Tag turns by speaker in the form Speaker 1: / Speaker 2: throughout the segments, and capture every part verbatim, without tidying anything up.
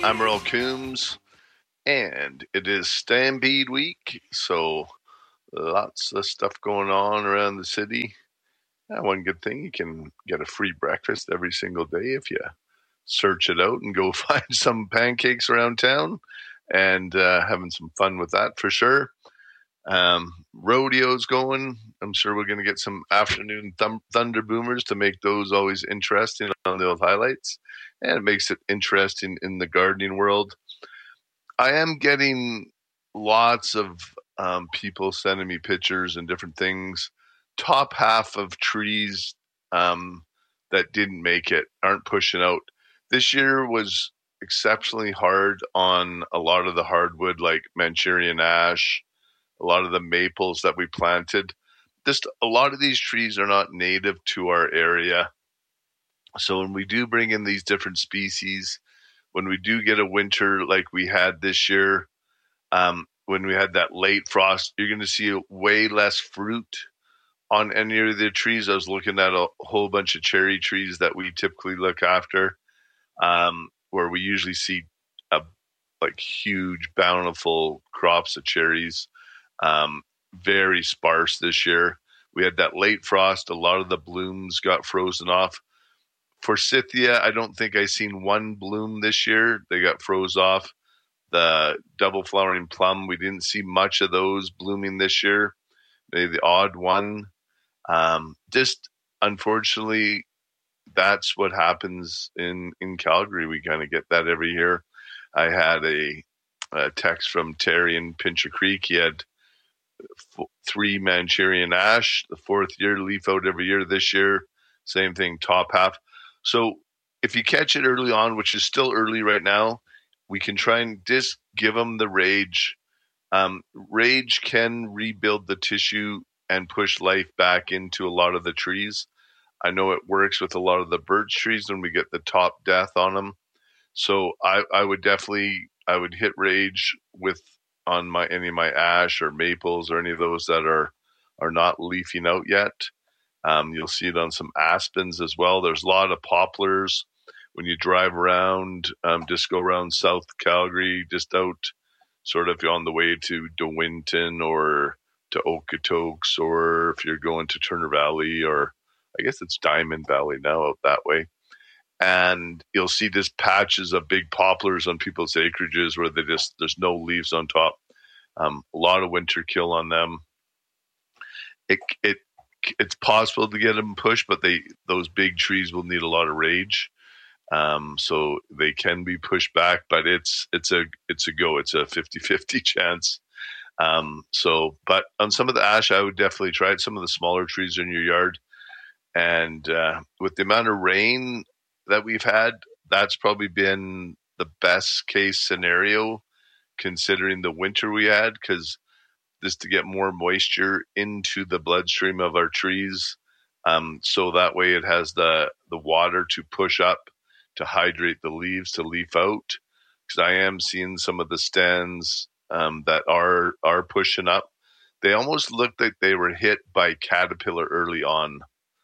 Speaker 1: I'm Earl Coombs, and it is Stampede Week, so lots of stuff going on around the city. Yeah, one good thing, you can get a free breakfast every single day if you search it out and go find some pancakes around town and uh, having some fun with that for sure. Um, rodeo's going. I'm sure we're going to get some afternoon thum- thunder boomers to make those always interesting on the old highlights. And it makes it interesting in the gardening world. I am getting lots of um, people sending me pictures and different things. Top half of trees um, that didn't make it aren't pushing out. This year was exceptionally hard on a lot of the hardwood, like Manchurian ash, a lot of the maples that we planted. Just a lot of these trees are not native to our area. So when we do bring in these different species, when we do get a winter like we had this year, um, when we had that late frost, you're going to see way less fruit on any of the trees. I was looking at a whole bunch of cherry trees that we typically look after, um, where we usually see a like huge, bountiful crops of cherries. Um, very sparse this year. We had that late frost. A lot of the blooms got frozen off. Forsythia, I don't think I seen one bloom this year. They got froze off. The double flowering plum, we didn't see much of those blooming this year. Maybe the odd one. Um, just unfortunately, that's what happens in, in Calgary. We kind of get that every year. I had a, a text from Terry in Pincher Creek. He had f- three Manchurian ash, the fourth year, leaf out every year. This year, same thing, top half. So if you catch it early on, which is still early right now, we can try and just give them the rage. Um, rage can rebuild the tissue and push life back into a lot of the trees. I know it works with a lot of the birch trees when we get the top death on them. So I, I would definitely, I would hit rage with on my any of my ash or maples or any of those that are are not leafing out yet. Um, you'll see it on some aspens as well. There's a lot of poplars when you drive around. Um, just go around South Calgary, just out sort of on the way to De Winton or to Okotoks, or if you're going to Turner Valley, or I guess it's Diamond Valley now out that way. And you'll see just patches of big poplars on people's acreages where they just there's no leaves on top. Um, a lot of winter kill on them. It it it's possible to get them pushed, but they those big trees will need a lot of rage. Um, so they can be pushed back, but it's it's a it's a go. It's a fifty-fifty chance. Um, so, but on some of the ash, I would definitely try it. Some of the smaller trees in your yard, and uh, with the amount of rain that we've had, that's probably been the best case scenario considering the winter we had, because just to get more moisture into the bloodstream of our trees, um, so that way it has the the water to push up to hydrate the leaves to leaf out. Because I am seeing some of the stands um, that are are pushing up. They almost looked like they were hit by caterpillar early on,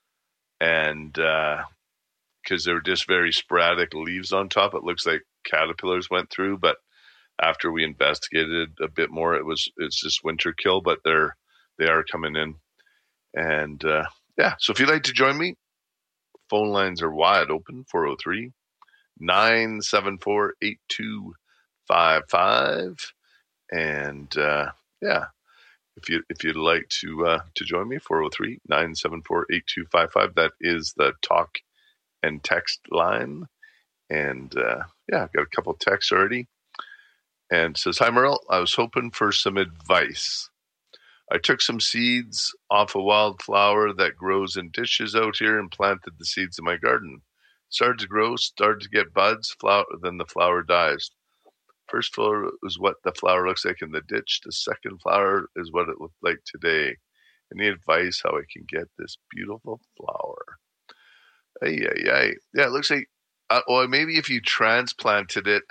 Speaker 1: and because uh, they were just very sporadic leaves on top, it looks like caterpillars went through. But after we investigated a bit more, it was it's just winter kill. But they're they are coming in, and uh, yeah. So if you'd like to join me, phone lines are wide open: four oh three, nine seven four, eight two five five. And uh, yeah, if you if you'd like to uh, to join me, four oh three, nine seven four, eight two five five. That is the talk and text line. And uh, yeah, I've got a couple of texts already. And it says, "Hi Merle, I was hoping for some advice. I took some seeds off a wildflower that grows in dishes out here and planted the seeds in my garden. Started to grow, started to get buds, flower, then the flower dies. First flower is what the flower looks like in the ditch. The second flower is what it looked like today. Any advice how I can get this beautiful flower?" Ay, ay, ay. Yeah, it looks like, uh, well, maybe if you transplanted it,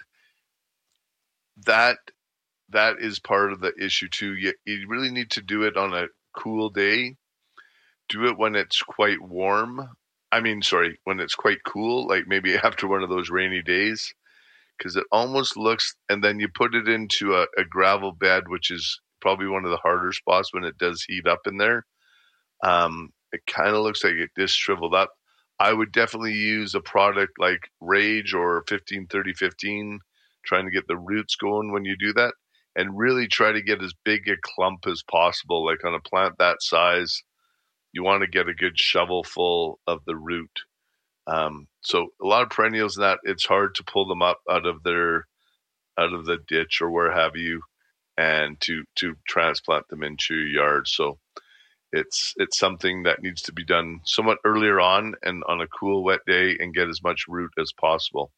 Speaker 1: that that is part of the issue too. You, you really need to do it on a cool day. Do it when it's quite warm. I mean, sorry, when it's quite cool, like maybe after one of those rainy days. because it almost looks, and then you put it into a, a gravel bed, which is probably one of the harder spots when it does heat up in there. Um, it kind of looks like it just shriveled up. I would definitely use a product like Rage or fifteen thirty fifteen, trying to get the roots going when you do that, and really try to get as big a clump as possible. Like on a plant that size, you want to get a good shovel full of the root. Um, so a lot of perennials in that, it's hard to pull them up out of their out of the ditch or where have you, and to to transplant them into your yard. So it's it's something that needs to be done somewhat earlier on and on a cool, wet day, and get as much root as possible.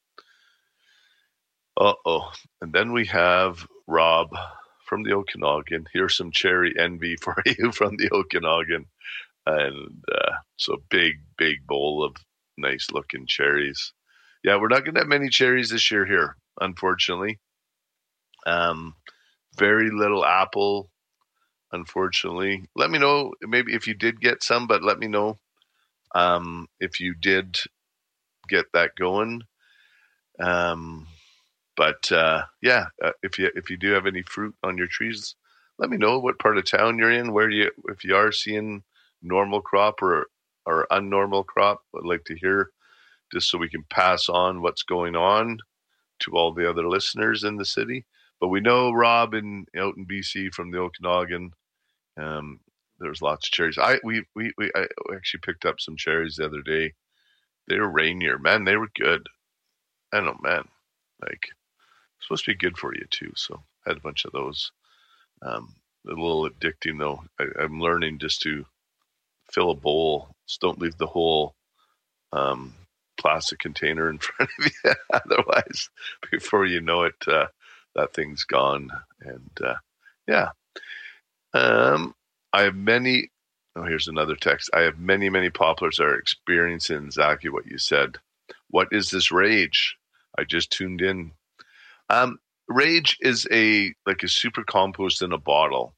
Speaker 1: Uh-oh. And then we have Rob from the Okanagan. Here's some cherry envy for you from the Okanagan. And uh, so big, big bowl of nice looking cherries. Yeah, we're not going to have many cherries this year here, unfortunately. Um, very little apple, unfortunately. Let me know maybe if you did get some, but let me know um, if you did get that going. Um, but uh, yeah, uh, if you if you do have any fruit on your trees, let me know what part of town you're in, where you if you are seeing normal crop or or unnormal crop. I'd like to hear, just so we can pass on what's going on to all the other listeners in the city. But we know Rob in out in B C from the Okanagan. Um, there's lots of cherries. I we we we I actually picked up some cherries the other day. They were Rainier, man. They were good. I don't know, man. Like, supposed to be good for you too. So I had a bunch of those. Um, a little addicting though. I, I'm learning just to fill a bowl. Just don't leave the whole um, plastic container in front of you. Otherwise, before you know it, uh, that thing's gone. And uh, yeah. Um, I have many. Oh, here's another text. I have many, many poplars that are experiencing exactly what you said. What is this Rage? I just tuned in. Um, Rage is a like a super compost in a bottle.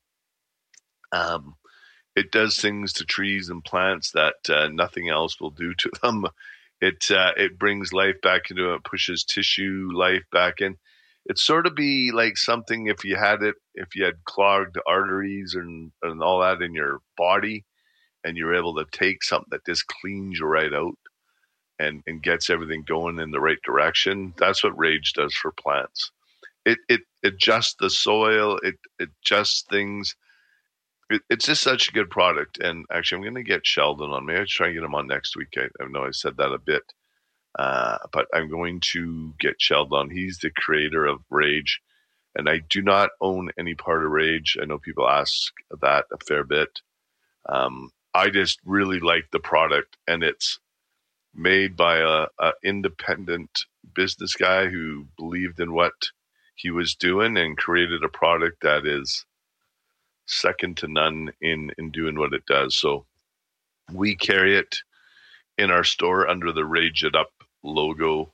Speaker 1: Um, it does things to trees and plants that uh, nothing else will do to them. It uh, it brings life back into it, pushes tissue life back in. It'd sort of be like something if you had it, if you had clogged arteries and, and all that in your body, and you're able to take something that just cleans you right out and, and gets everything going in the right direction. That's what Rage does for plants. It it adjusts the soil. It, it adjusts things. It, it's just such a good product. And actually, I'm going to get Sheldon on. Maybe I'll try and get him on next week. I, I know I said that a bit. Uh, but I'm going to get Sheldon. He's the creator of Rage, and I do not own any part of Rage. I know people ask that a fair bit. Um, I just really like the product, and it's made by a, a independent business guy who believed in what he was doing and created a product that is second to none in in doing what it does. So we carry it in our store under the Rage It Up logo.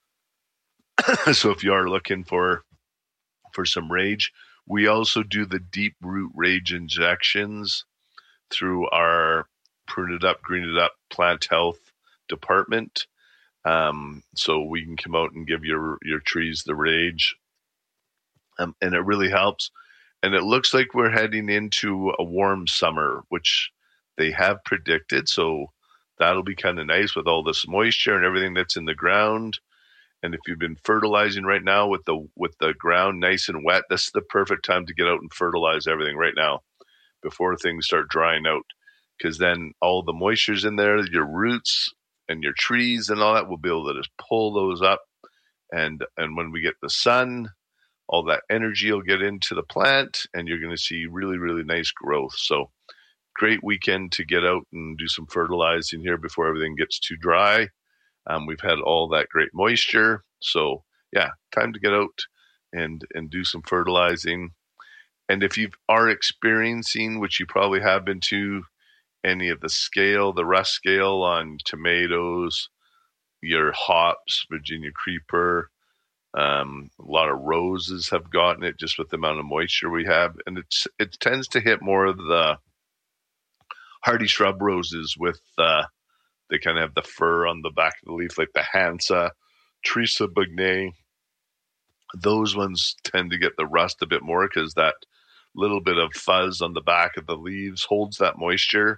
Speaker 1: So if you are looking for for some Rage, we also do the deep root Rage injections through our Prune It Up, Green It Up plant health department. Um, so we can come out and give your your trees the Rage, um, and it really helps. And it looks like we're heading into a warm summer, which they have predicted. So that'll be kind of nice with all this moisture and everything that's in the ground. And if you've been fertilizing right now with the with the ground nice and wet, this is the perfect time to get out and fertilize everything right now before things start drying out. Because then all the moisture's in there, your roots and your trees and all that will be able to just pull those up. And and when we get the sun, all that energy will get into the plant, and you're going to see really, really nice growth. So great weekend to get out and do some fertilizing here before everything gets too dry. Um, we've had all that great moisture. So yeah, time to get out and, and do some fertilizing. And if you are experiencing, which you probably have been to, any of the scale, the rust scale on tomatoes, your hops, Virginia creeper, um, a lot of roses have gotten it just with the amount of moisture we have. And it's, it tends to hit more of the hardy shrub roses with, uh, they kind of have the fur on the back of the leaf, like the Hansa, Teresa Bugnet, those ones tend to get the rust a bit more because that little bit of fuzz on the back of the leaves holds that moisture,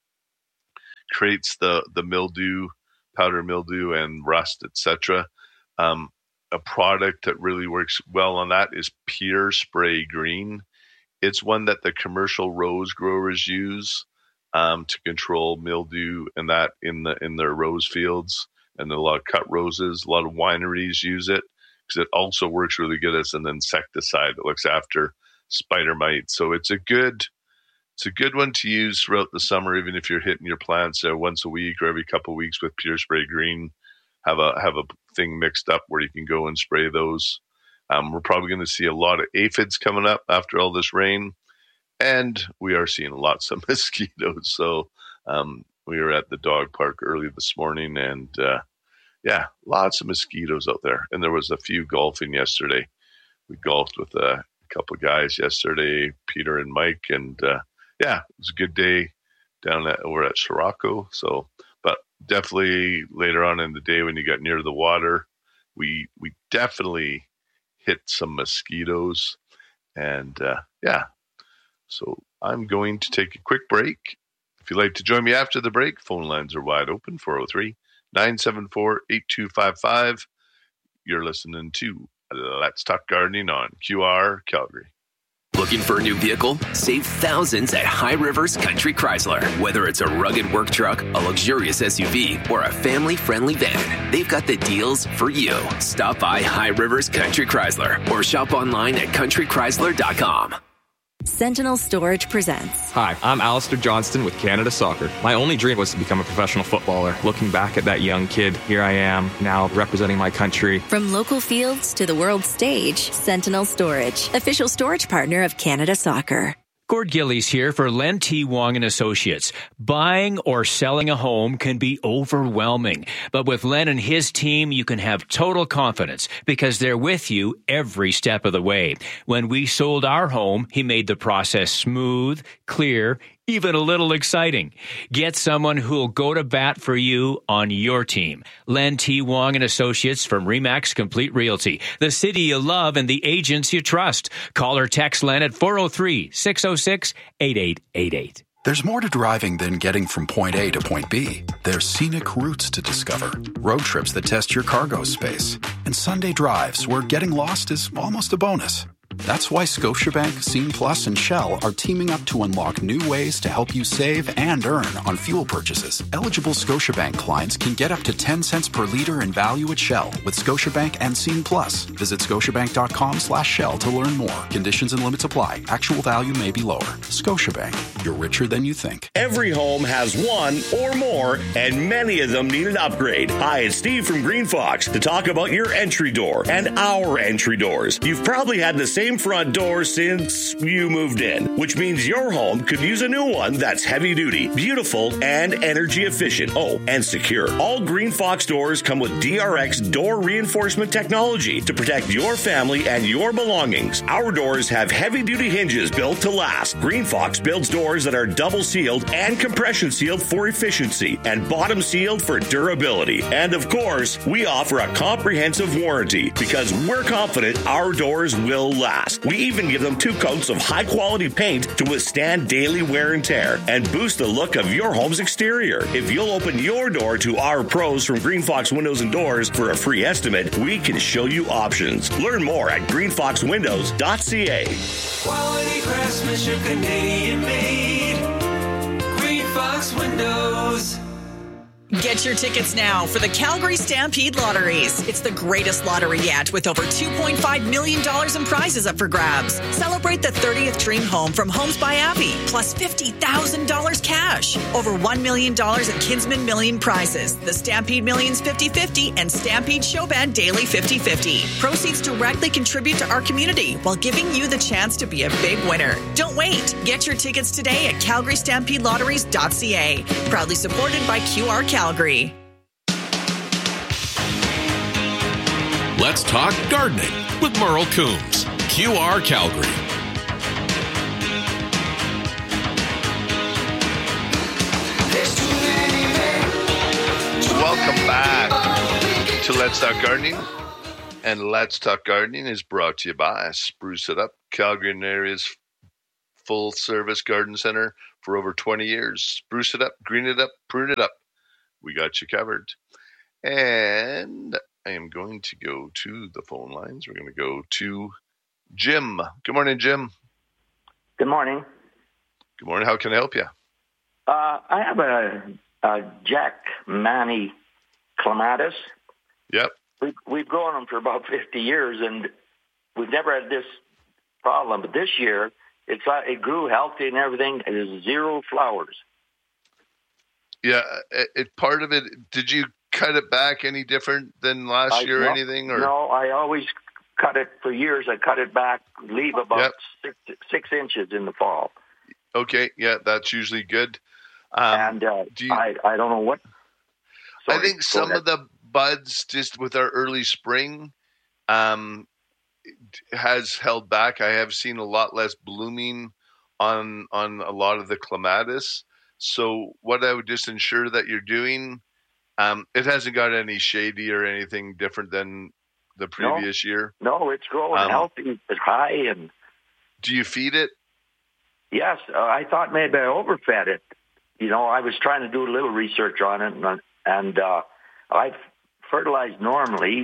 Speaker 1: creates the, the mildew, powder mildew and rust, et cetera. Um, a product that really works well on that is Pure Spray Green. It's one that the commercial rose growers use um, to control mildew and that in the in their rose fields, and a lot of cut roses. A lot of wineries use it because it also works really good as an insecticide that looks after spider mites. So it's a good it's a good one to use throughout the summer, even if you're hitting your plants uh, once a week or every couple of weeks with Pure Spray Green. Have a have a thing mixed up where you can go and spray those. Um, we're probably going to see a lot of aphids coming up after all this rain, and we are seeing lots of mosquitoes. So um, we were at the dog park early this morning, and uh, yeah, lots of mosquitoes out there. And there was a few golfing yesterday. We golfed with a couple of guys yesterday, Peter and Mike, and uh, yeah, it was a good day down at we're at Sirocco. So, but definitely later on in the day when you got near the water, we we definitely hit some mosquitoes, and uh, yeah. So I'm going to take a quick break. If you'd like to join me after the break, phone lines are wide open, four oh three, nine seven four, eight two five five. You're listening to Let's Talk Gardening on Q R Calgary.
Speaker 2: Looking for a new vehicle? Save thousands at High Rivers Country Chrysler. Whether it's a rugged work truck, a luxurious S U V, or a family-friendly van, they've got the deals for you. Stop by High Rivers Country Chrysler or shop online at country chrysler dot com.
Speaker 3: Sentinel Storage presents.
Speaker 4: Hi, I'm Alistair Johnston with Canada Soccer. My only dream was to become a professional footballer. Looking back at that young kid, here I am now representing my country.
Speaker 3: From local fields to the world stage, Sentinel Storage, official storage partner of Canada Soccer.
Speaker 5: Gord Gillies here for Len T. Wong and Associates. Buying or selling a home can be overwhelming, but with Len and his team, you can have total confidence because they're with you every step of the way. When we sold our home, he made the process smooth, clear, even a little exciting. Get someone who'll go to bat for you on your team. Len T. Wong and Associates from Remax Complete Realty, the city you love and the agents you trust. Call or text Len at four oh three, six oh six, eight eight eight eight.
Speaker 6: There's more to driving than getting from point A to point B. There's scenic routes to discover, road trips that test your cargo space, and Sunday drives where getting lost is almost a bonus. That's why Scotiabank, Scene Plus, and Shell are teaming up to unlock new ways to help you save and earn on fuel purchases. Eligible Scotiabank clients can get up to ten cents per liter in value at Shell with Scotiabank and Scene Plus. Visit scotiabank.com slash Shell to learn more. Conditions and limits apply. Actual value may be lower. Scotiabank. You're richer than you think.
Speaker 7: Every home has one or more, and many of them need an upgrade. Hi, it's Steve from Green Fox to talk about your entry door and our entry doors. You've probably had the same front door since you moved in, which means your home could use a new one that's heavy duty, beautiful, and energy efficient. Oh, and secure. All Green Fox doors come with D R X door reinforcement technology to protect your family and your belongings. Our doors have heavy duty hinges built to last. Green Fox builds doors that are double sealed and compression sealed for efficiency and bottom sealed for durability. And of course, we offer a comprehensive warranty because we're confident our doors will last. We even give them two coats of high-quality paint to withstand daily wear and tear and boost the look of your home's exterior. If you'll open your door to our pros from Green Fox Windows and Doors for a free estimate, we can show you options. Learn more at green fox windows dot c a.
Speaker 8: Quality craftsmanship, Canadian made. Green Fox Windows.
Speaker 9: Get your tickets now for the Calgary Stampede Lotteries. It's the greatest lottery yet with over two point five million dollars in prizes up for grabs. Celebrate the thirtieth dream home from Homes by Abbey, plus fifty thousand dollars cash. Over one million dollars in Kinsman Million prizes. The Stampede Millions fifty-fifty and Stampede Showband Daily fifty-fifty. Proceeds directly contribute to our community while giving you the chance to be a big winner. Don't wait. Get your tickets today at calgary stampede lotteries dot c a. Proudly supported by Q R Calgary. Calgary.
Speaker 10: Let's talk gardening with Merle Coombs, Q R Calgary.
Speaker 1: Welcome back to Let's Talk Gardening. And Let's Talk Gardening is brought to you by Spruce It Up, Calgary and area's full-service garden center for over twenty years. Spruce it up, green it up, prune it up. We got you covered. And I am going to go to the phone lines. We're going to go to Jim. Good morning, Jim.
Speaker 11: Good morning.
Speaker 1: Good morning. How can I help you?
Speaker 11: Uh, I have a, a Jack Manny clematis.
Speaker 1: Yep.
Speaker 11: We've, we've grown them for about fifty years, and we've never had this problem. But this year, it's uh, it grew healthy and everything. It is zero flowers.
Speaker 1: Yeah, it, it part of it. Did you cut it back any different than last
Speaker 11: I,
Speaker 1: year
Speaker 11: no,
Speaker 1: or anything? Or
Speaker 11: no, I always cut it for years. I cut it back, leave about
Speaker 1: yep.
Speaker 11: six, six inches in the fall.
Speaker 1: Okay, yeah, that's usually good. Um,
Speaker 11: and uh,
Speaker 1: do you,
Speaker 11: I I don't know what. Sorry,
Speaker 1: I think some of the buds just with our early spring um, has held back. I have seen a lot less blooming on on a lot of the clematis. So what I would just ensure that you're doing, um, it hasn't got any shady or anything different than the previous
Speaker 11: no,
Speaker 1: year.
Speaker 11: No, it's growing
Speaker 1: um,
Speaker 11: healthy. It's high. And
Speaker 1: do you feed it?
Speaker 11: Yes, uh, I thought maybe I overfed it. You know, I was trying to do a little research on it, and, and uh, I've fertilized normally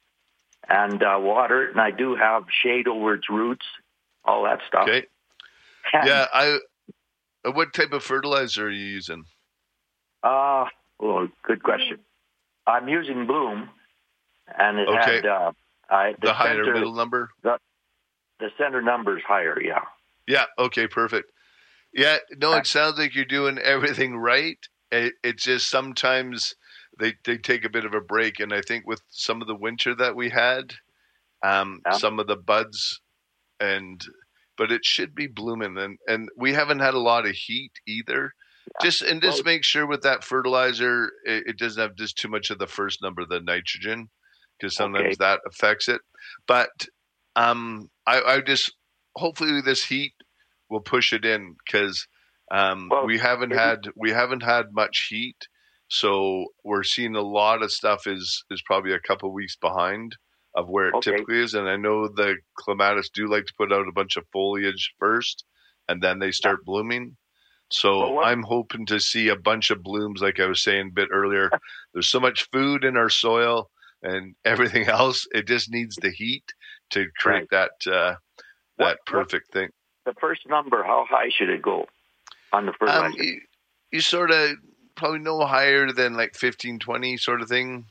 Speaker 11: and uh, water it, and I do have shade over its roots, all that stuff.
Speaker 1: Okay.
Speaker 11: And,
Speaker 1: yeah, I. What type of fertilizer are you using?
Speaker 11: Uh, well, good question. I'm using Bloom, and it
Speaker 1: okay.
Speaker 11: had uh, I, the,
Speaker 1: the higher
Speaker 11: center,
Speaker 1: middle number.
Speaker 11: The, the center number is higher, yeah.
Speaker 1: Yeah. Okay. Perfect. Yeah. No, it sounds like you're doing everything right. It, it's just sometimes they they take a bit of a break, and I think with some of the winter that we had, um, yeah. some of the buds, and but it should be blooming, and and we haven't had a lot of heat either. Yeah. Just and just well, make sure with that fertilizer, it, it doesn't have just too much of the first number, the nitrogen, because sometimes okay. that affects it. But um, I, I just. Hopefully this heat will push it in because um, well, we haven't maybe. had we haven't had much heat, so we're seeing a lot of stuff is is probably a couple of weeks behind of where it okay. typically is. And I know the clematis do like to put out a bunch of foliage first, and then they start yeah. blooming. So well, I'm hoping to see a bunch of blooms, like I was saying a bit earlier. There's so much food in our soil and everything else; it just needs the heat to create right. that. Uh, That what, perfect
Speaker 11: what,
Speaker 1: thing.
Speaker 11: The first number, how high should it go on the fertilizer?
Speaker 1: Um, you, you sort of probably no higher than like fifteen, twenty sort of thing.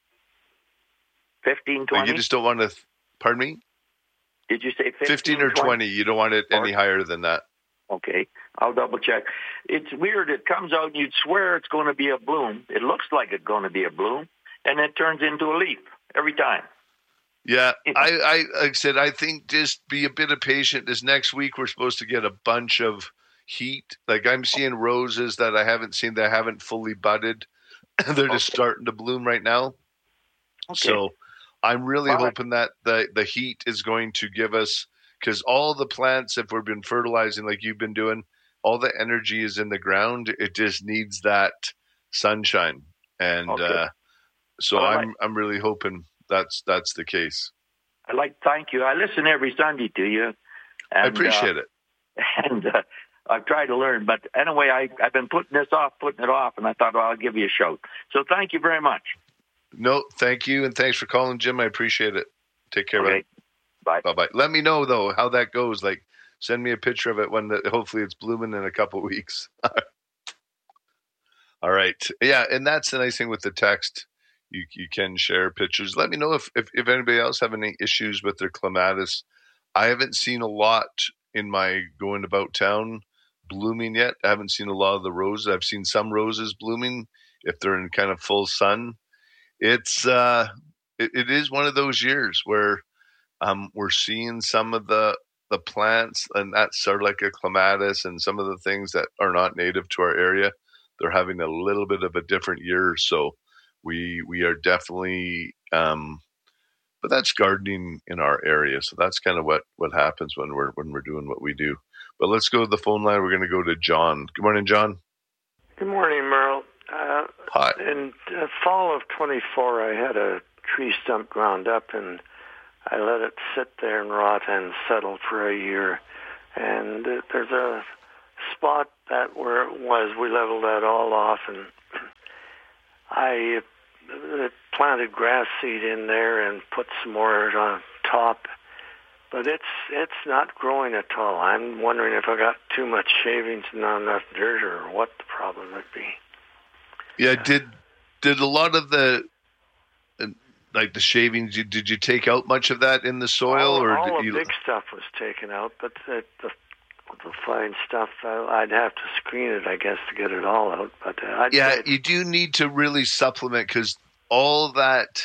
Speaker 11: fifteen, twenty?
Speaker 1: Like you just don't want to, pardon me?
Speaker 11: Did you say fifteen,
Speaker 1: fifteen or twenty? twenty? You don't want it any higher than that.
Speaker 11: Okay, I'll double check. It's weird. It comes out and you'd swear it's going to be a bloom. It looks like it's going to be a bloom, and it turns into a leaf every time.
Speaker 1: Yeah, I, I like I said, I think just be a bit of patient. This next week, we're supposed to get a bunch of heat. Like I'm seeing roses that I haven't seen that haven't fully budded. They're just okay. starting to bloom right now. Okay. So I'm really all hoping right. that the, the heat is going to give us, because all the plants, if we've been fertilizing like you've been doing, all the energy is in the ground. It just needs that sunshine. And okay. uh, so all I'm right. I'm really hoping That's that's the case.
Speaker 11: I'd like to thank you. I listen every Sunday to you. And,
Speaker 1: I appreciate
Speaker 11: uh,
Speaker 1: it.
Speaker 11: And uh, I've tried to learn. But anyway, I, I've been putting this off, putting it off, and I thought, well, I'll give you a shout. So thank you very much.
Speaker 1: No, thank you, and thanks for calling, Jim. I appreciate it. Take care,
Speaker 11: okay.
Speaker 1: Bye. Bye-bye. Let me know, though, how that goes. Like, send me a picture of it when the, hopefully it's blooming in a couple of weeks. All right. Yeah, and that's the nice thing with the text. You you can share pictures. Let me know if, if, if anybody else have any issues with their clematis. I haven't seen a lot in my going about town blooming yet. I haven't seen a lot of the roses. I've seen some roses blooming if they're in kind of full sun. It's uh, it, it is one of those years where um, we're seeing some of the the plants, and that's sort of like a clematis, and some of the things that are not native to our area. They're having a little bit of a different year, so. We we are definitely, um, but that's gardening in our area. So that's kind of what, what happens when we're when we're doing what we do. But let's go to the phone line. We're going to go to John. Good morning, John.
Speaker 12: Good morning, Merle.
Speaker 1: Uh, Hi.
Speaker 12: In the fall of twenty-four, I had a tree stump ground up, and I let it sit there and rot and settle for a year. And uh, there's a spot that where it was, we leveled that all off, and I uh, planted grass seed in there and put some more on top. But it's it's not growing at all. I'm wondering if I got too much shavings and not enough dirt, or what the problem would be.
Speaker 1: Yeah, did did a lot of the like the shavings? Did you take out much of that in the soil,
Speaker 12: all,
Speaker 1: or
Speaker 12: all
Speaker 1: did
Speaker 12: the
Speaker 1: you...
Speaker 12: big stuff was taken out? But the the, the fine stuff, uh, I'd have to screen it, I guess, to get it all out. But uh, I'd
Speaker 1: yeah,
Speaker 12: say
Speaker 1: you do need to really supplement, because all that.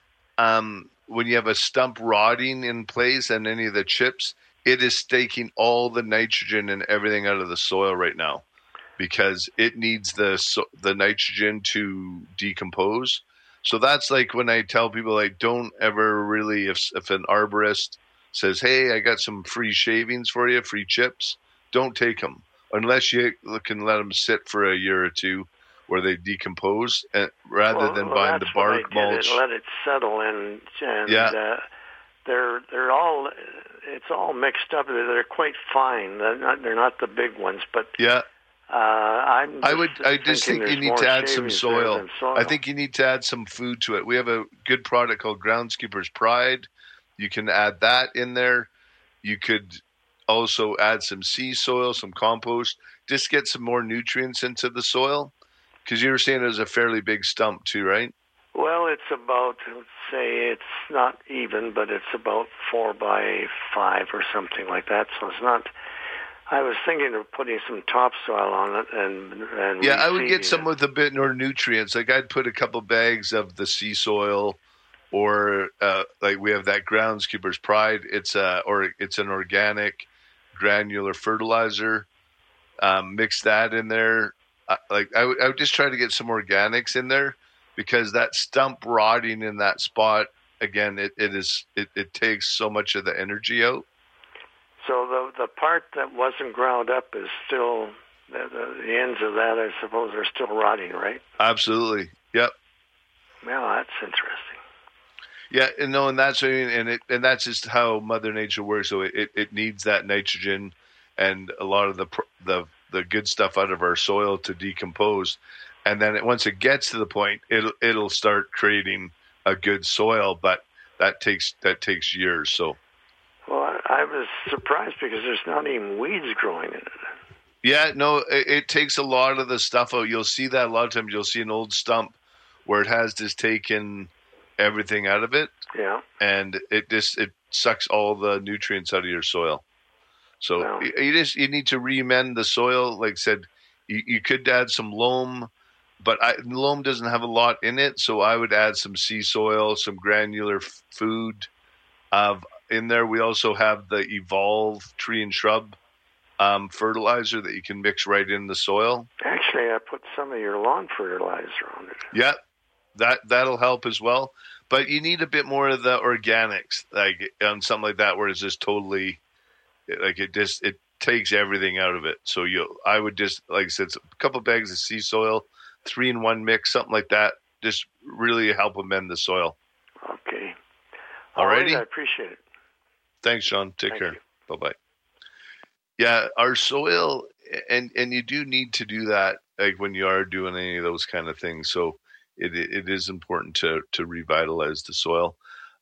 Speaker 1: Um, when you have a stump rotting in place and any of the chips, it is taking all the nitrogen and everything out of the soil right now, because it needs the so, the nitrogen to decompose. So that's like when I tell people, like, don't ever really, if if an arborist says, hey, I got some free shavings for you, free chips, don't take them unless you can let them sit for a year or two where they decompose, and rather
Speaker 12: well,
Speaker 1: than
Speaker 12: well,
Speaker 1: buying the bark
Speaker 12: what I did,
Speaker 1: mulch.
Speaker 12: It, let it settle, and and
Speaker 1: yeah.
Speaker 12: uh, they're they're all it's all mixed up. They're, they're quite fine. They're not they're not the big ones, but
Speaker 1: yeah.
Speaker 12: Uh, I'm
Speaker 1: I would. I just think you need to add some soil.
Speaker 12: soil.
Speaker 1: I think you need to add some food to it. We have a good product called Groundskeeper's Pride. You can add that in there. You could also add some sea soil, some compost. Just get some more nutrients into the soil. Because you were saying it was a fairly big stump too, right?
Speaker 12: Well, it's about, let's say, it's not even, but it's about four by five or something like that. So it's not. I was thinking of putting some topsoil on it and and
Speaker 1: yeah, I would get some
Speaker 12: it.
Speaker 1: with a bit more nutrients. Like I'd put a couple bags of the sea soil, or uh, like we have that Groundskeeper's Pride. It's a or it's an organic granular fertilizer. Um, mix that in there. Uh, like I, w- I would just try to get some organics in there, because that stump rotting in that spot again, it, it is it, it takes so much of the energy out.
Speaker 12: So the the part that wasn't ground up is still the, the, the ends of that, I suppose, are still rotting, right?
Speaker 1: Absolutely. Yep.
Speaker 12: Well, that's interesting.
Speaker 1: Yeah, and no, and that's I mean, and it and that's just how Mother Nature works. So it, it needs that nitrogen and a lot of the the the good stuff out of our soil to decompose, and then it, once it gets to the point, it'll it'll start creating a good soil. But that takes that takes years. So.
Speaker 12: Well, I, I was surprised because there's not even weeds growing in it.
Speaker 1: Yeah, no, it, it takes a lot of the stuff out. You'll see that a lot of times. You'll see an old stump where it has just taken everything out of it.
Speaker 12: Yeah.
Speaker 1: And it just it sucks all the nutrients out of your soil. So wow. you, you just you need to re-amend the soil. Like I said, you, you could add some loam, but I, loam doesn't have a lot in it. So I would add some sea soil, some granular f- food. Of in there, we also have the Evolve tree and shrub um, fertilizer that you can mix right in the soil.
Speaker 12: Actually, I put some of your lawn fertilizer on it.
Speaker 1: Yeah, that that'll help as well. But you need a bit more of the organics, like on something like that, where it's just totally, like it just it takes everything out of it. So you, I would just like I said, a couple of bags of sea soil, three in one mix, something like that, just really help amend the soil.
Speaker 12: Okay.
Speaker 1: All righty.
Speaker 12: I appreciate it.
Speaker 1: Thanks, Sean. Take
Speaker 12: Thank
Speaker 1: care. Bye bye. Yeah, our soil, and and you do need to do that, like when you are doing any of those kind of things. So it it is important to to revitalize the soil.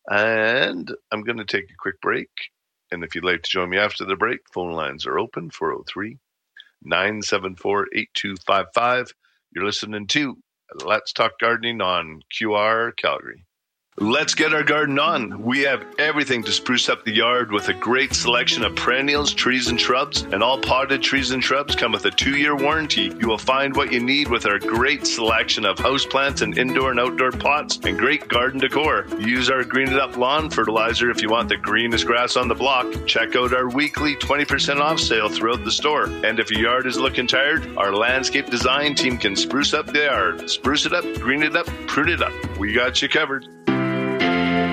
Speaker 1: And I'm going to take a quick break. And if you'd like to join me after the break, phone lines are open, four oh three, nine seven four, eight two five five. You're listening to Let's Talk Gardening on Q R Calgary. Let's get our garden on. We have everything to spruce up the yard with a great selection of perennials, trees, and shrubs. And all potted trees and shrubs come with a two-year warranty. You will find what you need with our great selection of houseplants and indoor and outdoor pots and great garden decor. Use our Green It Up lawn fertilizer if you want the greenest grass on the block. Check out our weekly twenty percent off sale throughout the store. And if your yard is looking tired, our landscape design team can spruce up the yard. Spruce it up, green it up, prune it up. We got you covered.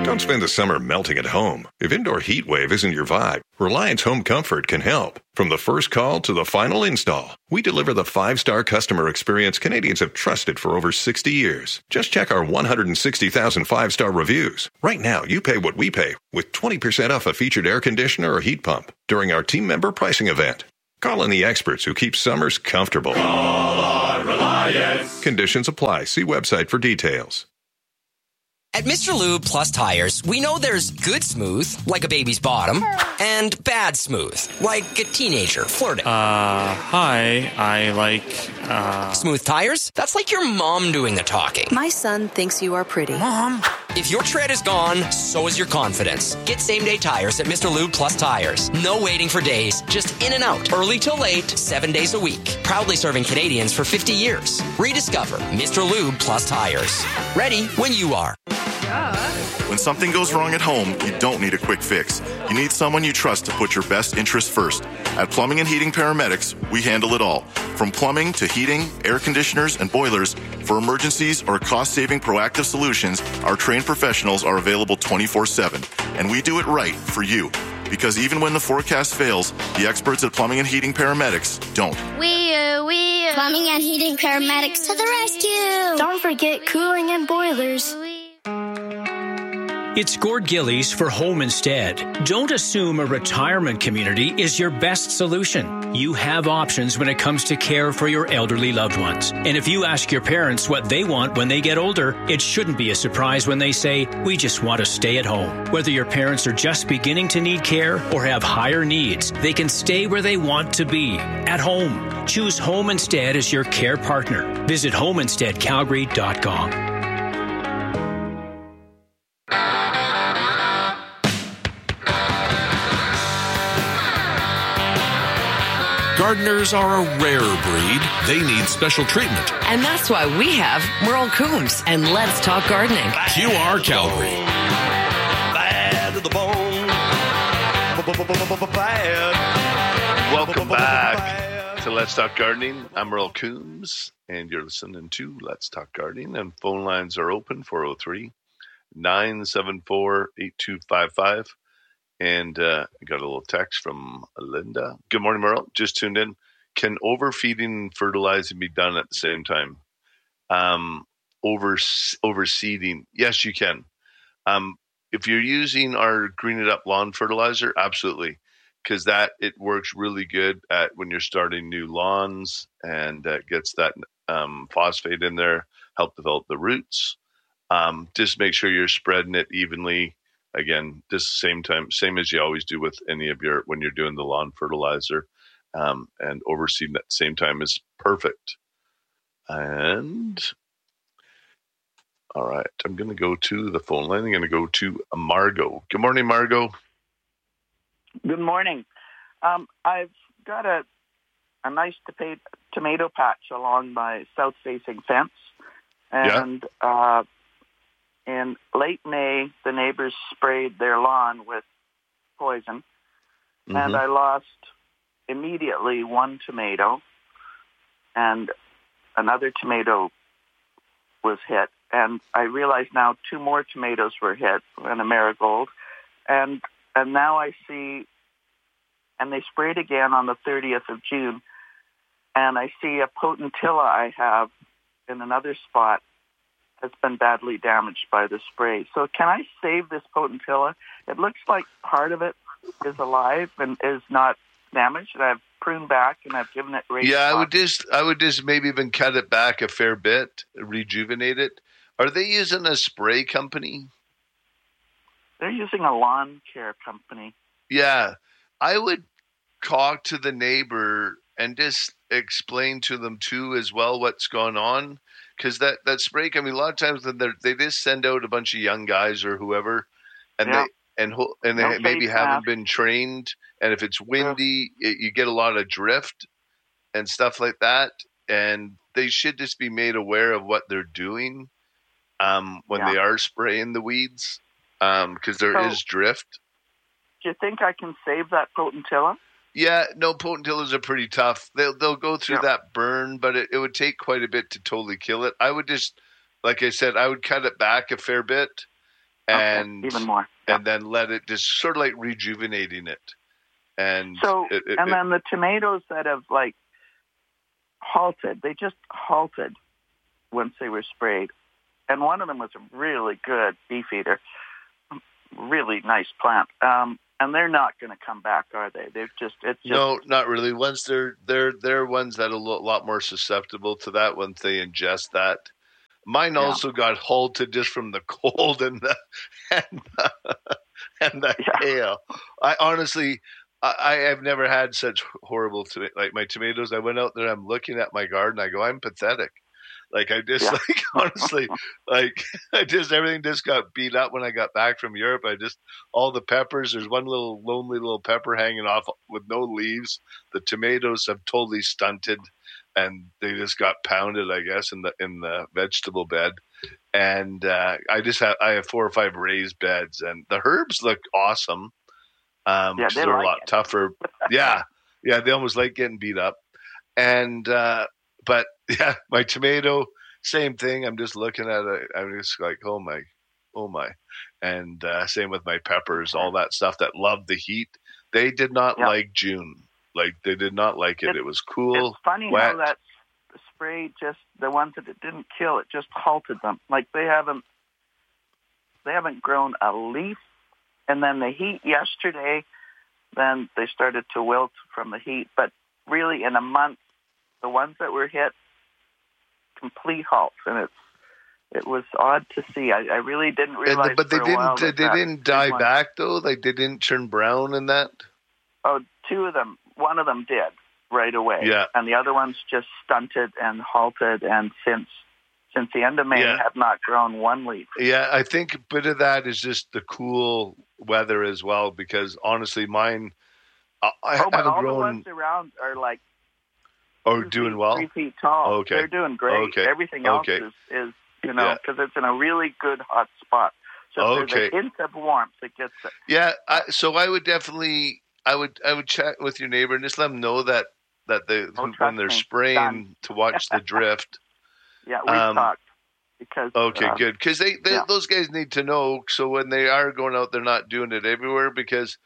Speaker 13: Don't spend the summer melting at home. If indoor heat wave isn't your vibe, Reliance Home Comfort can help. From the first call to the final install, we deliver the five-star customer experience Canadians have trusted for over sixty years. Just check our one hundred sixty thousand five-star reviews. Right now, you pay what we pay with twenty percent off a featured air conditioner or heat pump during our team member pricing event. Call in the experts who keep summers comfortable.
Speaker 14: Call our Reliance.
Speaker 13: Conditions apply. See website for details.
Speaker 15: At Mister Lube Plus Tires, we know there's good smooth, like a baby's bottom, and bad smooth, like a teenager flirting.
Speaker 16: Uh, hi, I like, uh...
Speaker 15: Smooth tires? That's like your mom doing the talking.
Speaker 17: My son thinks you are pretty.
Speaker 15: Mom! If your tread is gone, so is your confidence. Get same-day tires at Mister Lube Plus Tires. No waiting for days, just in and out, early till late, seven days a week. Proudly serving Canadians for fifty years. Rediscover Mister Lube Plus Tires. Ready when you are.
Speaker 18: When something goes wrong at home, you don't need a quick fix. You need someone you trust to put your best interests first. At Plumbing and Heating Paramedics, we handle it all. From plumbing to heating, air conditioners, and boilers, for emergencies or cost-saving proactive solutions, our trained professionals are available twenty-four seven. And we do it right for you. Because even when the forecast fails, the experts at Plumbing and Heating Paramedics don't.
Speaker 19: We, uh, we, uh, Plumbing and Heating Paramedics to the rescue!
Speaker 20: Don't forget cooling and boilers.
Speaker 5: It's Gord Gillies for Home Instead. Don't assume a retirement community is your best solution. You have options when it comes to care for your elderly loved ones. And if you ask your parents what they want when they get older, it shouldn't be a surprise when they say, we just want to stay at home. Whether your parents are just beginning to need care or have higher needs, they can stay where they want to be, at home. Choose Home Instead as your care partner. Visit home instead calgary dot com.
Speaker 10: Gardeners are a rare breed. They need special treatment.
Speaker 21: And that's why we have Merle Coombs and Let's Talk Gardening.
Speaker 10: Q R Calgary.
Speaker 1: Bad to the bone. Bad. Welcome back to Let's Talk Gardening. I'm Merle Coombs, and you're listening to Let's Talk Gardening. And phone lines are open, four oh three, nine seven four, eight two five five. And uh, I got a little text from Linda. Good morning, Merle. Just tuned in. Can overfeeding and fertilizing be done at the same time? Um, over overseeding, yes, you can. Um, if you're using our Green It Up lawn fertilizer, absolutely, because that it works really good at when you're starting new lawns and uh, gets that um, phosphate in there, help develop the roots. Um, just make sure you're spreading it evenly. Again, this same time, same as you always do with any of your, when you're doing the lawn fertilizer, um, and overseeding at the same time is perfect. And all right, I'm going to go to the phone line. I'm going to go to Margot. Good morning, Margot.
Speaker 22: Good morning. Um, I've got a a nice tomato, tomato patch along my south-facing fence, and yeah. uh, in late May, the neighbors sprayed their lawn with poison, mm-hmm. and I lost immediately one tomato, and another tomato was hit. And I realize now two more tomatoes were hit, and a marigold. And and now I see, and they sprayed again on the thirtieth of June, and I see a potentilla I have in another spot has been badly damaged by the spray. So can I save this potentilla? It looks like part of it is alive and is not damaged, and I've pruned back and I've given it raised.
Speaker 1: Yeah, I would just, I would just maybe even cut it back a fair bit, rejuvenate it. Are they using a spray company?
Speaker 22: They're using a lawn care company.
Speaker 1: Yeah, I would talk to the neighbor and just explain to them too as well what's going on. Because that, that spray, I mean, a lot of times they just send out a bunch of young guys or whoever, and yeah. they and and they no maybe haven't mask. been trained. And if it's windy, yeah. it, you get a lot of drift and stuff like that. And they should just be made aware of what they're doing um, when yeah. they are spraying the weeds, because um, there so, is drift.
Speaker 22: Do you think I can save that potentilla?
Speaker 1: Yeah, no, potentillas are pretty tough. They'll they'll go through yeah. that burn, but it, it would take quite a bit to totally kill it. I would just, like I said, I would cut it back a fair bit and
Speaker 22: okay, even more, yeah.
Speaker 1: and then let it just sort of like rejuvenating it. And
Speaker 22: so,
Speaker 1: it, it,
Speaker 22: and
Speaker 1: it,
Speaker 22: then the tomatoes that have like halted, they just halted once they were sprayed. And one of them was a really good beef eater, really nice plant. Um, and they're not going to come back, are they? They've just it's just,
Speaker 1: no, not really. Once they're they're they're ones that are a lot more susceptible to that once they ingest that. Mine
Speaker 22: yeah.
Speaker 1: also got halted just from the cold and the and the, and the
Speaker 22: yeah.
Speaker 1: hail. I honestly. I have never had such horrible to like my tomatoes. I went out there. I'm looking at my garden. I go, I'm pathetic. Like I just
Speaker 22: yeah.
Speaker 1: like honestly, like I just everything just got beat up when I got back from Europe. I just all the peppers. There's one little lonely little pepper hanging off with no leaves. The tomatoes have totally stunted, and they just got pounded, I guess, in the in the vegetable bed. And uh, I just have I have four or five raised beds, and the herbs look awesome. Um,
Speaker 22: yeah,
Speaker 1: they they're
Speaker 22: like
Speaker 1: a lot
Speaker 22: it.
Speaker 1: tougher. Yeah, yeah, they almost like getting beat up. And uh, but yeah, my tomato, same thing. I'm just looking at it. I'm just like, oh my, oh my. And uh, same with my peppers, all that stuff that loved the heat. They did not
Speaker 22: yeah.
Speaker 1: like June. Like they did not like it.
Speaker 22: It's,
Speaker 1: it was cool.
Speaker 22: It's funny
Speaker 1: wet.
Speaker 22: how that spray just the ones that it didn't kill, it just halted them. Like they haven't, they haven't grown a leaf. And then the heat yesterday, then they started to wilt from the heat. But really, in a month, the ones that were hit, complete halt, and it's it was odd to see. I, I really didn't realize.
Speaker 1: And, but they
Speaker 22: for a
Speaker 1: didn't.
Speaker 22: while
Speaker 1: They
Speaker 22: that
Speaker 1: didn't
Speaker 22: that
Speaker 1: die
Speaker 22: one,
Speaker 1: back though. Like they didn't turn brown in that.
Speaker 22: Oh, two of them. One of them did right away.
Speaker 1: Yeah.
Speaker 22: And the other ones just stunted and halted, and since. Since the end of May,
Speaker 1: yeah.
Speaker 22: have not grown one leaf.
Speaker 1: Yeah, I think a bit of that is just the cool weather as well. Because honestly, mine, I, I
Speaker 22: oh, but
Speaker 1: haven't
Speaker 22: all
Speaker 1: grown.
Speaker 22: the ones around are like,
Speaker 1: oh,
Speaker 22: two
Speaker 1: doing
Speaker 22: feet,
Speaker 1: well.
Speaker 22: Three feet tall.
Speaker 1: Okay,
Speaker 22: they're doing great.
Speaker 1: Okay.
Speaker 22: Everything else
Speaker 1: okay.
Speaker 22: is, is you know, because yeah. it's in a really good hot spot. So if
Speaker 1: okay.
Speaker 22: there's a hint of warmth, it gets it.
Speaker 1: Yeah, I, so I would definitely, I would, I would chat with your neighbor and just let them know that that they
Speaker 22: oh,
Speaker 1: when they're
Speaker 22: me.
Speaker 1: spraying
Speaker 22: Done.
Speaker 1: to watch the drift.
Speaker 22: Yeah, we
Speaker 1: um,
Speaker 22: talked. Because,
Speaker 1: okay,
Speaker 22: uh,
Speaker 1: good. Because they, they
Speaker 22: yeah.
Speaker 1: those guys need to know. So when they are going out, they're not doing it everywhere. Because,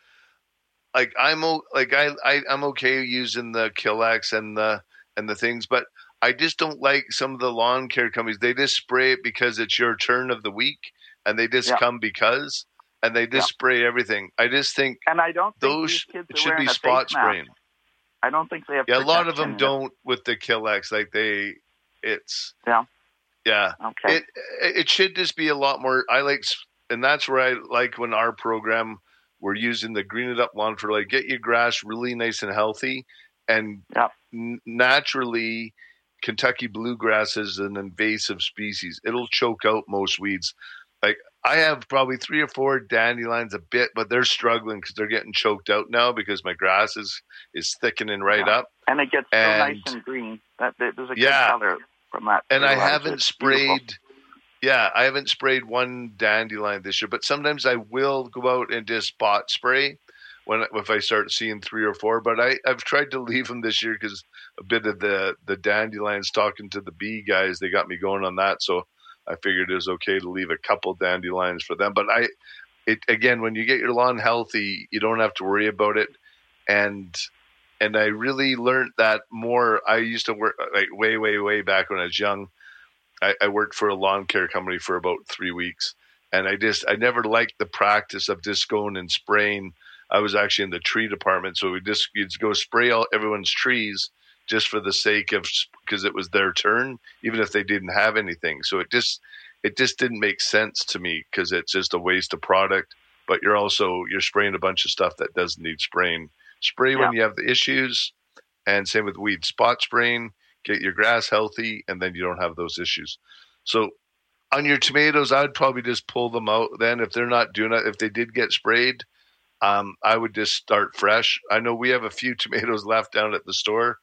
Speaker 1: like I'm like I, I I'm okay using the Kill-X and the and the things, but I just don't like some of the lawn care companies. They just spray it because it's your turn of the week, and they just
Speaker 22: yeah.
Speaker 1: come because, and they just
Speaker 22: yeah.
Speaker 1: spray everything. I just think
Speaker 22: and I don't think
Speaker 1: those
Speaker 22: these kids
Speaker 1: it
Speaker 22: are
Speaker 1: should be
Speaker 22: wearing a
Speaker 1: spot
Speaker 22: face mask.
Speaker 1: spraying.
Speaker 22: I don't think they have.
Speaker 1: Yeah, a lot of them
Speaker 22: protection.
Speaker 1: don't with the Kill-X. Like they, it's
Speaker 22: yeah.
Speaker 1: Yeah.
Speaker 22: Okay.
Speaker 1: It it should just be a lot more. I like, and that's where I like when our program we're using the Green It Up lawn for like get your grass really nice and healthy, and
Speaker 22: yep.
Speaker 1: n- naturally, Kentucky bluegrass is an invasive species. It'll choke out most weeds. Like I have probably three or four dandelions a bit, but they're struggling because they're getting choked out now because my grass is is thickening right
Speaker 22: yeah.
Speaker 1: up,
Speaker 22: and it gets
Speaker 1: and,
Speaker 22: so nice and green. That there's a good
Speaker 1: yeah.
Speaker 22: color. From that
Speaker 1: and I
Speaker 22: fertilizer.
Speaker 1: haven't
Speaker 22: It's
Speaker 1: sprayed,
Speaker 22: beautiful.
Speaker 1: yeah, I haven't sprayed one dandelion this year, but sometimes I will go out and just spot spray when if I start seeing three or four. But I, I've tried to leave them this year because a bit of the, the dandelions talking to the bee guys, they got me going on that. So I figured it was okay to leave a couple dandelions for them. But I, it again, when you get your lawn healthy, you don't have to worry about it. And And I really learned that more. I used to work like way, way, way back when I was young. I, I worked for a lawn care company for about three weeks. And I just, I never liked the practice of just going and spraying. I was actually in the tree department. So we just, you'd go spray all everyone's trees just for the sake of, because it was their turn, even if they didn't have anything. So it just, it just didn't make sense to me because it's just a waste of product. But you're also, you're spraying a bunch of stuff that doesn't need spraying. Spray when
Speaker 22: yeah.
Speaker 1: you have the issues, and same with weed. Spot spraying, get your grass healthy, and then you don't have those issues. So on your tomatoes, I'd probably just pull them out then if they're not doing it. If they did get sprayed, um, I would just start fresh. I know we have a few tomatoes left down at the store.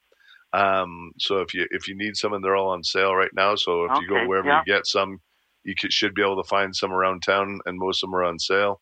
Speaker 1: Um, so if you if you need some, and they're all on sale right now. So if
Speaker 22: okay.
Speaker 1: you go wherever
Speaker 22: yeah.
Speaker 1: you get some, you could, should be able to find some around town, and most of them are on sale.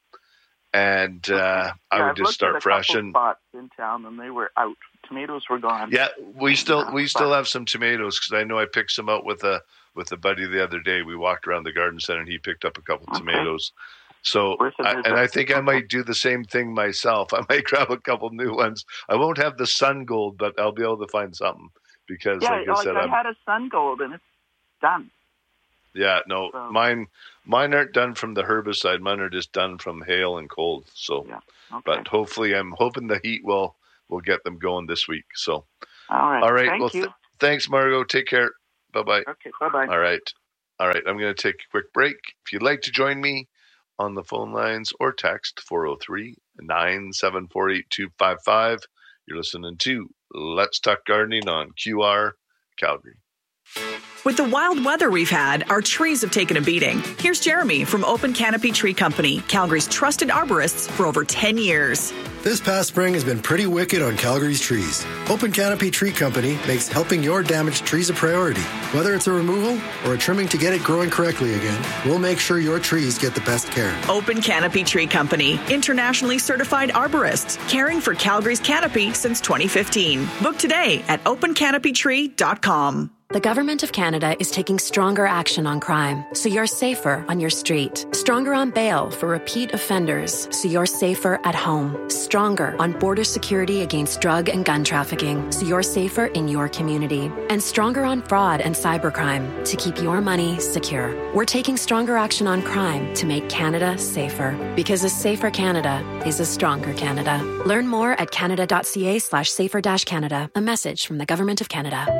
Speaker 1: And uh,
Speaker 22: yeah,
Speaker 1: I would
Speaker 22: I've
Speaker 1: just start
Speaker 22: at a
Speaker 1: fresh.
Speaker 22: Couple
Speaker 1: And
Speaker 22: spots in town, and they were out. Tomatoes were gone.
Speaker 1: yeah, we still
Speaker 22: Yeah,
Speaker 1: we still
Speaker 22: but-
Speaker 1: have some tomatoes because I know I picked some out with a with a buddy the other day. We walked around the garden center, and he picked up a couple
Speaker 22: Okay.
Speaker 1: tomatoes. So,
Speaker 22: Worth a
Speaker 1: I,
Speaker 22: visit.
Speaker 1: and I think I might do the same thing myself. I might grab a couple new ones. I won't have the sun gold, but I'll be able to find something because,
Speaker 22: Yeah,
Speaker 1: like I
Speaker 22: like
Speaker 1: said,
Speaker 22: I
Speaker 1: I'm,
Speaker 22: had a sun gold and it's done.
Speaker 1: yeah, no,
Speaker 22: So-
Speaker 1: mine, mine aren't done from the herbicide. Mine are just done from hail and cold. So,
Speaker 22: Okay.
Speaker 1: but hopefully, I'm hoping the heat will will get them going this week. So,
Speaker 22: All right.
Speaker 1: all right.
Speaker 22: Thank
Speaker 1: well,
Speaker 22: you.
Speaker 1: th- thanks, Margot. Take care. Bye bye.
Speaker 22: Okay. Bye bye.
Speaker 1: All right. All right. I'm going to take a quick break. If you'd like to join me on the phone lines or text four oh three, nine seven four, eight two five five, you're listening to Let's Talk Gardening on Q R Calgary.
Speaker 9: With the wild weather we've had, our trees have taken a beating. Here's Jeremy from Open Canopy Tree Company, Calgary's trusted arborists for over ten years.
Speaker 2: This past spring has been pretty wicked on Calgary's trees. Open Canopy Tree Company makes helping your damaged trees a priority. Whether it's a removal or a trimming to get it growing correctly again, we'll make sure your trees get the best care.
Speaker 9: Open Canopy Tree Company, internationally certified arborists, caring for Calgary's canopy since twenty fifteen. Book today at open canopy tree dot com.
Speaker 17: The Government of Canada is taking stronger action on crime, so you're safer on your street. Stronger on bail for repeat offenders, so you're safer at home. Stronger on border security against drug and gun trafficking, so you're safer in your community. And stronger on fraud and cybercrime, to keep your money secure. We're taking stronger action on crime to make Canada safer. Because a safer Canada is a stronger Canada. Learn more at canada.ca slash safer dash Canada. A message from the Government of Canada.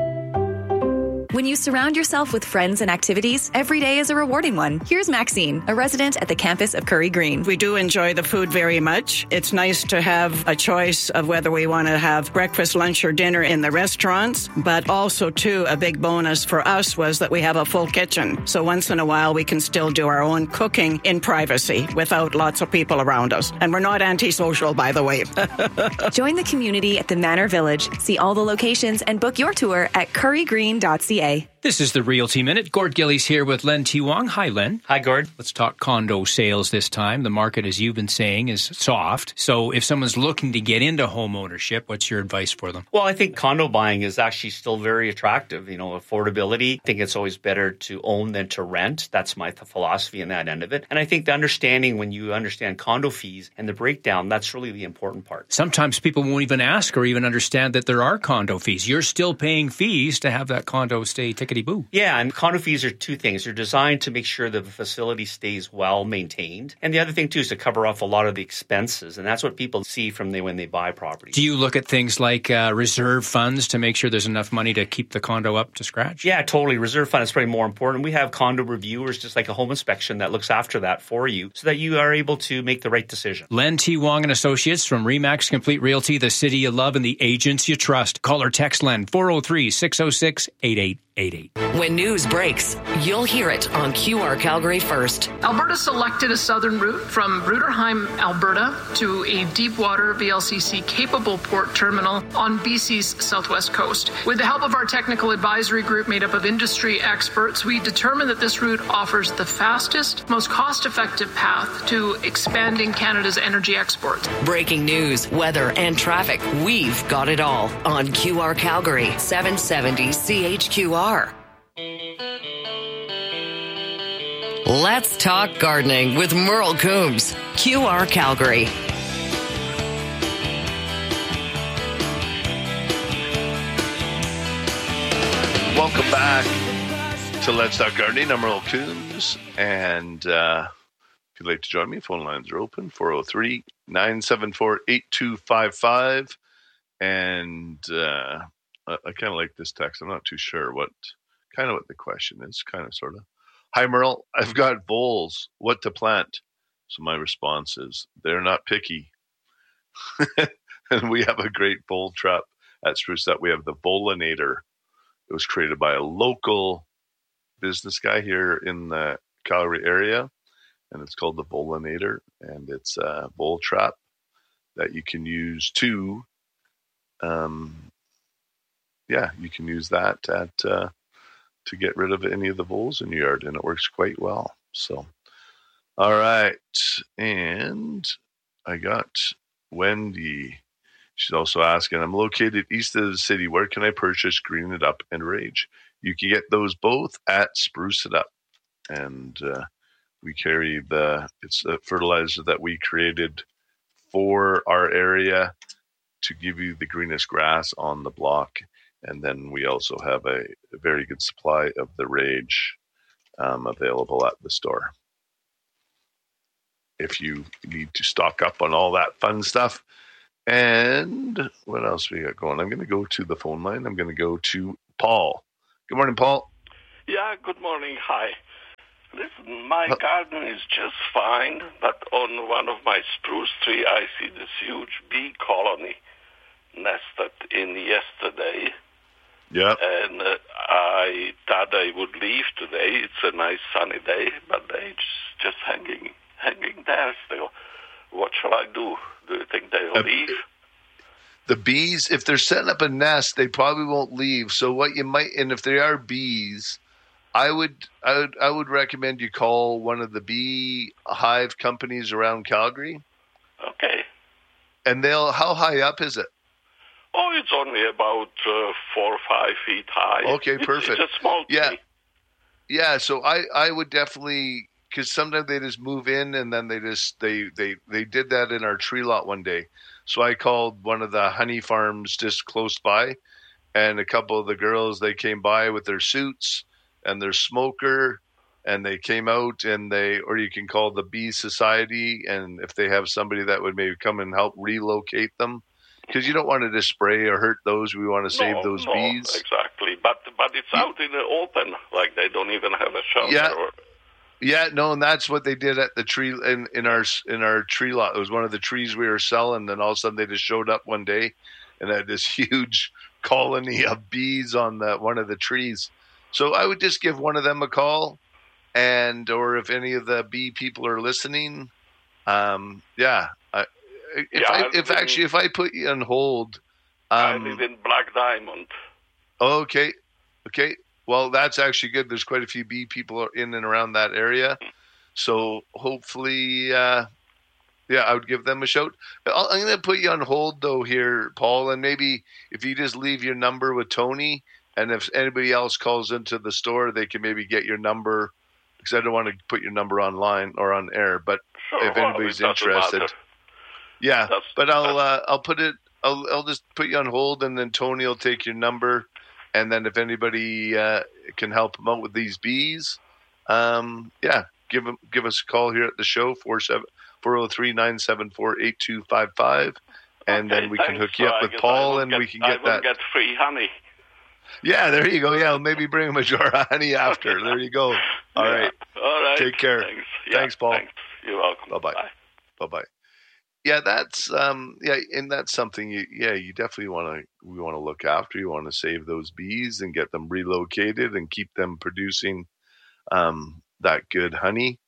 Speaker 3: When you surround yourself with friends and activities, every day is a rewarding one. Here's Maxine, a resident at the campus of Curry Green.
Speaker 23: We do enjoy the food very much. It's nice to have a choice of whether we want to have breakfast, lunch, or dinner in the restaurants, but also, too, a big bonus for us was that we have a full kitchen. So once in a while, we can still do our own cooking in privacy without lots of people around us. And we're not antisocial, by the way.
Speaker 3: Join the community at the Manor Village. See all the locations and book your tour at curry green dot c a.
Speaker 5: This is the Realty Minute. Gord Gillies here with Len T. Wong. Hi, Len.
Speaker 24: Hi, Gord.
Speaker 5: Let's talk condo sales this time. The market, as you've been saying, is soft. So if someone's looking to get into home ownership, what's your advice for them?
Speaker 24: Well, I think condo buying is actually still very attractive. You know, affordability. I think it's always better to own than to rent. That's my th- philosophy in that end of it. And I think the understanding when you understand condo fees and the breakdown, that's really the important part.
Speaker 5: Sometimes people won't even ask or even understand that there are condo fees. You're still paying fees to have that condo stay tickety-boo.
Speaker 24: Yeah, and condo fees are two things. They're designed to make sure that the facility stays well maintained. And the other thing, too, is to cover off a lot of the expenses. And that's what people see from the, when they buy property.
Speaker 5: Do you look at things like uh, reserve funds to make sure there's enough money to keep the condo up to scratch?
Speaker 24: Yeah, totally. Reserve fund is probably more important. We have condo reviewers, just like a home inspection, that looks after that for you so that you are able to make the right decision.
Speaker 5: Len T. Wong and Associates from Remax Complete Realty, the city you love and the agents you trust. Call or text Len, four oh three, six oh six, eight eight eight eight.
Speaker 21: When news breaks, you'll hear it on Q R Calgary first.
Speaker 25: Alberta selected a southern route from Bruderheim, Alberta to a deepwater V L C C-capable port terminal on B C's southwest coast. With the help of our technical advisory group made up of industry experts, we determined that this route offers the fastest, most cost-effective path to expanding Canada's energy exports.
Speaker 21: Breaking news, weather, and traffic. We've got it all on Q R Calgary, seven seventy C H Q R. Let's talk gardening with Merle Coombs, Q R Calgary.
Speaker 1: Welcome back to Let's Talk Gardening. I'm Merle Coombs, and uh, if you'd like to join me, phone lines are open, four oh three, nine seven four, eight two five five. And uh, I, I kind of like this text. I'm not too sure what kind of what the question is, kind of, sort of. Hi, Merle. I've got voles. What to plant? So my response is, they're not picky. And we have a great vole trap at Spruce Up. We have the Volinator. It was created by a local business guy here in the Calgary area, and it's called the Volinator, and it's a vole trap that you can use to, um, yeah, you can use that at uh, to get rid of any of the voles in your yard, and it works quite well. So, all right, and I got Wendy. She's also asking, I'm located east of the city. Where can I purchase Green It Up and Rage? You can get those both at Spruce It Up. And uh, we carry the, it's a fertilizer that we created for our area to give you the greenest grass on the block. And then we also have a, a very good supply of the Rage um, available at the store. If you need to stock up on all that fun stuff. And what else we got going? I'm going to go to the phone line. I'm going to go to Paul. Good morning, Paul.
Speaker 4: Yeah, good morning. Hi. Listen, my garden is just fine, but on one of my spruce tree, I see this huge bee colony nested in yesterday.
Speaker 1: Yeah.
Speaker 4: And uh, I thought I would leave today. It's a nice sunny day, but they just, just hanging hanging there still. What shall I do? Do you think they'll uh, leave?
Speaker 1: The bees, if they're setting up a nest, they probably won't leave. So what you might, and if there are bees, I would, I would, I would recommend you call one of the bee hive companies around Calgary.
Speaker 4: Okay.
Speaker 1: And they'll, how high up is it?
Speaker 4: Oh, it's only about uh, four or five feet high.
Speaker 1: Okay, perfect.
Speaker 4: It's a small tree.
Speaker 1: Yeah. Yeah, so I, I would definitely, because sometimes they just move in and then they just, they, they, they did that in our tree lot one day. So I called one of the honey farms just close by, and a couple of the girls, they came by with their suits and their smoker, and they came out and they, or you can call the Bee Society, and if they have somebody that would maybe come and help relocate them, because you don't want to just spray or hurt those. We want to save
Speaker 4: no,
Speaker 1: those
Speaker 4: no,
Speaker 1: bees.
Speaker 4: Exactly, but but it's out in the open, like they don't even have a shelter.
Speaker 1: Yeah.
Speaker 4: Or...
Speaker 1: Yeah, no, and that's what they did at the tree in, in our in our tree lot. It was one of the trees we were selling. Then all of a sudden they just showed up one day and had this huge colony of bees on the one of the trees. So I would just give one of them a call, and or if any of the bee people are listening, um, yeah, I, if
Speaker 4: yeah,
Speaker 1: I, if
Speaker 4: in,
Speaker 1: actually if I put you on hold, um,
Speaker 4: I live in Black Diamond.
Speaker 1: Okay, okay. Well, that's actually good. There's quite a few bee people in and around that area. So hopefully, uh, yeah, I would give them a shout. I'll, I'm going to put you on hold, though, here, Paul. And maybe if you just leave your number with Tony, and if anybody else calls into the store, they can maybe get your number, because I don't want to put your number online or on air. But
Speaker 4: sure,
Speaker 1: if anybody's
Speaker 4: well,
Speaker 1: interested,
Speaker 4: matter.
Speaker 1: yeah.
Speaker 4: That's,
Speaker 1: but I'll uh, I'll put it. I'll I'll just put you on hold, and then Tony will take your number. And then if anybody uh, can help them out with these bees, um, yeah, give them, give us a call here at the show, four oh three, nine seven four, eight two five five. And
Speaker 4: okay,
Speaker 1: then we
Speaker 4: thanks.
Speaker 1: can hook you up
Speaker 4: so
Speaker 1: with Paul, and
Speaker 4: get,
Speaker 1: we can get
Speaker 4: I
Speaker 1: that.
Speaker 4: get free honey.
Speaker 1: Yeah, there you go. Yeah, maybe bring them a jar of honey after. There you go. All
Speaker 4: yeah.
Speaker 1: right.
Speaker 4: All right.
Speaker 1: Take care.
Speaker 4: Thanks, yeah,
Speaker 1: thanks Paul.
Speaker 4: Thanks. You're welcome.
Speaker 1: Bye-bye.
Speaker 4: Bye.
Speaker 1: Bye-bye. Yeah, that's um, yeah, and that's something you yeah you definitely want to we want to look after. You want to save those bees and get them relocated and keep them producing um, that good honey.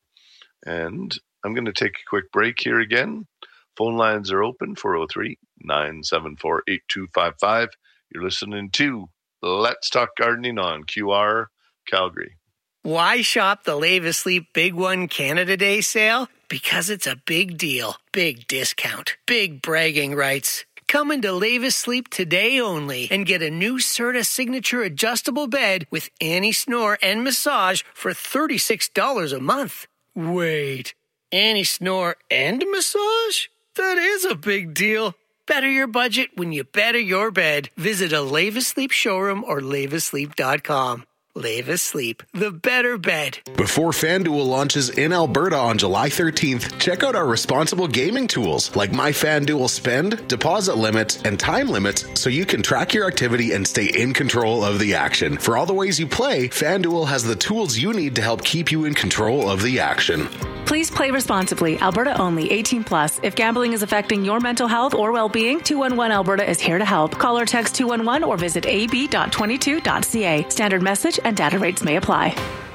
Speaker 1: And I'm going to take a quick break here again. Phone lines are open, four oh three, nine seven four, eight two five five. You're listening to Let's Talk Gardening on Q R Calgary.
Speaker 6: Why shop the Lave Asleep Big One Canada Day sale? Because it's a big deal, big discount, big bragging rights. Come into Lave Asleep today only and get a new Serta Signature adjustable bed with anti-snore and massage for thirty-six dollars a month. Wait, anti-snore and massage? That is a big deal. Better your budget when you better your bed. Visit a Lave Asleep showroom or lave asleep dot com. Lave Asleep, the better bed.
Speaker 7: Before FanDuel launches in Alberta on July thirteenth, check out our responsible gaming tools like My FanDuel Spend, deposit limits, and time limits so you can track your activity and stay in control of the action. For all the ways you play, FanDuel has the tools you need to help keep you in control of the action.
Speaker 8: Please play responsibly. Alberta only. eighteen plus. If gambling is affecting your mental health or well-being, two one one Alberta is here to help. Call or text two one one or visit a b dot twenty-two dot c a. Standard message and data rates may apply.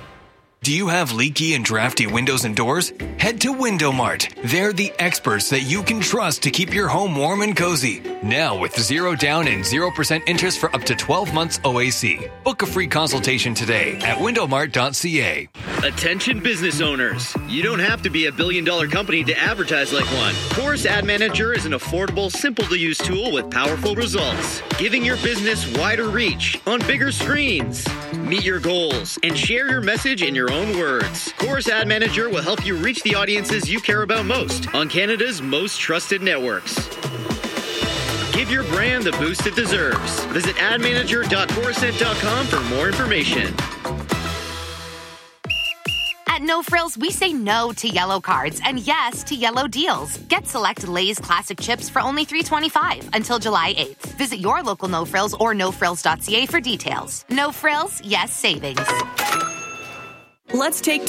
Speaker 11: Do you have leaky and drafty windows and doors? Head to Window Mart. They're the experts that you can trust to keep your home warm and cozy. Now with zero down and zero percent interest for up to twelve months O A C. Book a free consultation today at window mart dot c a.
Speaker 26: Attention business owners. You don't have to be a billion dollar company to advertise like one. Chorus Ad Manager is an affordable, simple to use tool with powerful results, giving your business wider reach on bigger screens. Meet your goals and share your message in your own own words. Chorus Ad Manager will help you reach the audiences you care about most on Canada's most trusted networks. Give your brand the boost it deserves. Visit ad manager dot corusent dot com for more information.
Speaker 12: At No Frills, we say no to yellow cards and yes to yellow deals. Get select Lay's classic chips for only three dollars and twenty-five cents until July eighth. Visit your local No Frills or no frills dot c a for details. No Frills, yes savings.
Speaker 9: Let's take